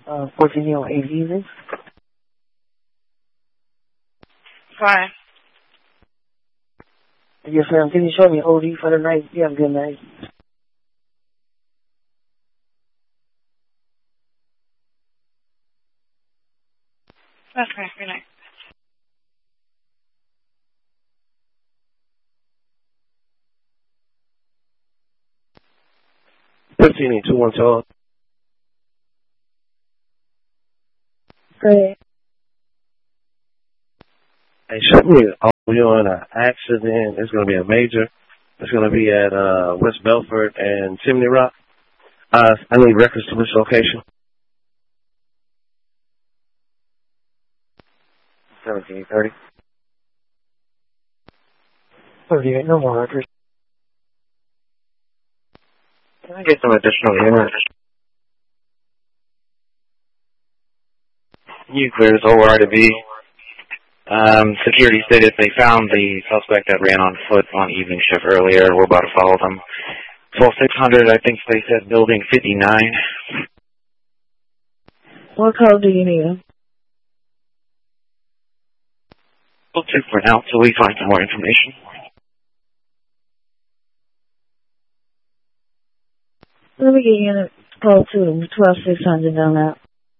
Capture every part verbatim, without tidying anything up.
Uh, fourteen Neil eight evening. Why? Yes, ma'am. Can you show me O D for the night? You have a good night. Okay, good night. fifteen two one twelve. Great. Hey, show me oh, you're in an accident. It's going to be a major. It's going to be at uh, West Belford and Chimney Rock. Uh, I need records to which location. seventeen thirty. thirty-eight, no more records. Can I get some additional units? You clears O R to B. Um, security stated they found the suspect that ran on foot on evening shift earlier. We're about to follow them. twelve six hundred, I think they said building fifty-nine. What code do you need? We'll check for now till we find some more information. Let me get unit code two, twelve six hundred on that.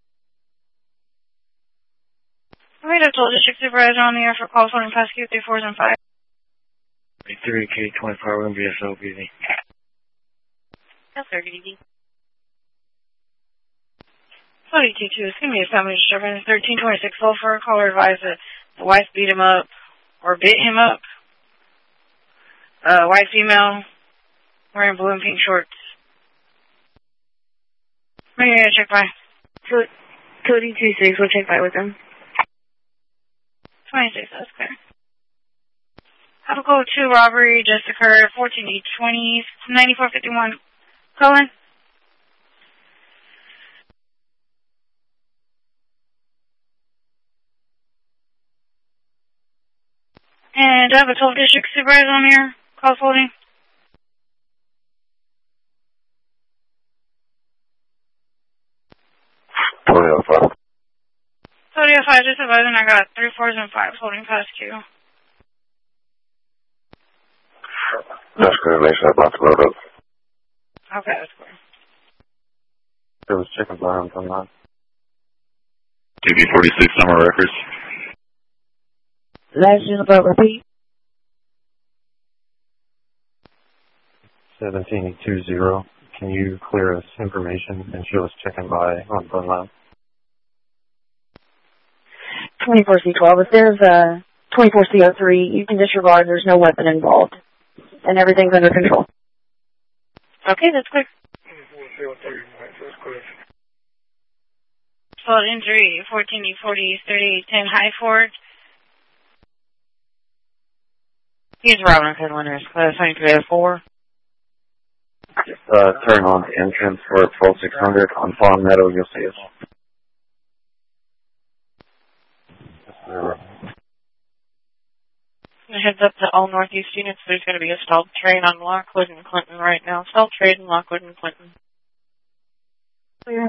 We have told district supervisor on the air for call phone and past Q three fours and five. three K twenty-four room B S O B D. That's very easy. forty-two two, it's going to be a family disturbance. thirteen twenty-six Sulphur. Caller advised that the wife beat him up or bit him up. Uh, white female wearing blue and pink shorts. We're going to check by. Cody two six, we'll check by with them. twenty-six, that's clear. How to go to robbery just occurred, fourteen eight twenty, ninety-four fifty-one. Colin? And I have a twelve district supervisor on here. Call holding. twenty oh five. Tony oh five, just advising I got three fours and fives holding past you. That's good. Make sure I'm about to load up. Okay, that's clear. There was chicken bottoms on that. T V forty-six summer records. Last unit about repeat. seventeen two zero. Can you clear us information and show us checking by on phone line? twenty-four C twelve. If there's a twenty-four C oh three, you can disregard. There's no weapon involved. And everything's under control. Okay, that's clear. Fault injury, fourteen eight forty, thirty-eight ten High Ford. He's Robin Code Winners, class twenty-three oh four. Just uh, turn on the entrance for twelve six hundred on Fawn Meadow. You'll see us. Heads up to all Northeast units. There's going to be a stalled train on Lockwood and Clinton right now. Stalled train in Lockwood and Clinton. Clear.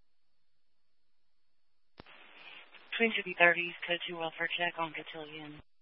Twin City thirties, code two welfare check on Cotillion.